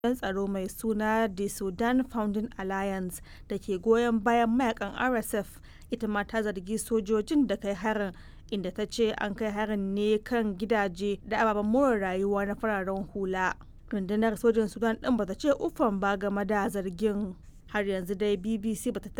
ƙungiyar tsaro mai suna The Sudan Founding Alliance da ke goyon bayan mayakan RSF ita ma ta zargi sojojin da kai harin, inda ta ce an kai harin ne kan gidaje da ababen more rayuwa na fararen hula. Rundunar sojin Sudan ɗin ba ta ce uffam ba game da zargin. Har yanzu dai BBC ba ta